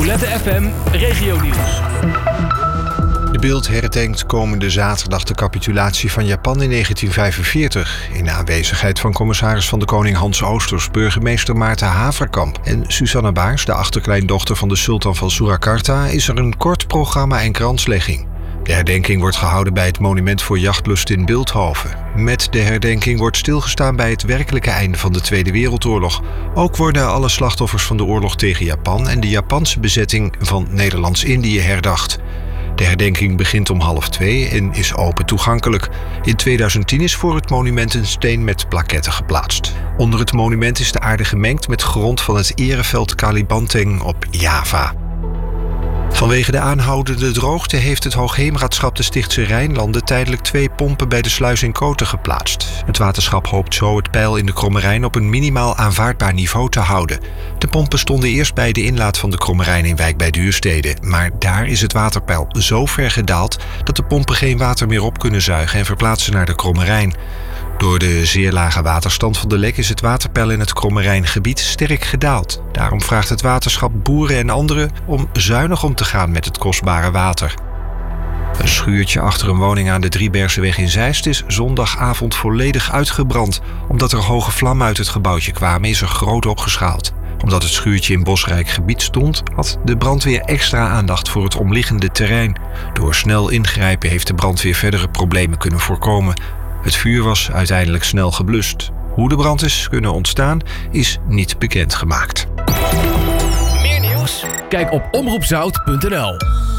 Roulette FM Regionieuws. De Bild herdenkt komende zaterdag de capitulatie van Japan in 1945. In de aanwezigheid van commissaris van de Koning Hans Oosters, burgemeester Maarten Haverkamp en Susanna Baars, de achterkleindochter van de sultan van Surakarta, is er een kort programma en kranslegging. De herdenking wordt gehouden bij het Monument voor Jachtlust in Bilthoven. Met de herdenking wordt stilgestaan bij het werkelijke einde van de Tweede Wereldoorlog. Ook worden alle slachtoffers van de oorlog tegen Japan en de Japanse bezetting van Nederlands-Indië herdacht. De herdenking begint om 13:30 en is open toegankelijk. In 2010 is voor het monument een steen met plaketten geplaatst. Onder het monument is de aarde gemengd met grond van het ereveld Kalibanteng op Java. Vanwege de aanhoudende droogte heeft het Hoogheemraadschap de Stichtse Rijnlanden tijdelijk 2 pompen bij de sluis in Koten geplaatst. Het waterschap hoopt zo het peil in de Kromme Rijn op een minimaal aanvaardbaar niveau te houden. De pompen stonden eerst bij de inlaat van de Kromme Rijn in Wijk bij Duurstede, maar daar is het waterpeil zo ver gedaald dat de pompen geen water meer op kunnen zuigen en verplaatsen naar de Kromme Rijn. Door de zeer lage waterstand van de Lek is het waterpeil in het Kromme Rijngebied sterk gedaald. Daarom vraagt het waterschap boeren en anderen om zuinig om te gaan met het kostbare water. Een schuurtje achter een woning aan de Driebergseweg in Zeist is zondagavond volledig uitgebrand. Omdat er hoge vlammen uit het gebouwtje kwamen, is er groot opgeschaald. Omdat het schuurtje in bosrijk gebied stond, had de brandweer extra aandacht voor het omliggende terrein. Door snel ingrijpen heeft de brandweer verdere problemen kunnen voorkomen. Het vuur was uiteindelijk snel geblust. Hoe de brand is kunnen ontstaan, is niet bekendgemaakt. Meer nieuws? Kijk op omroepzout.nl.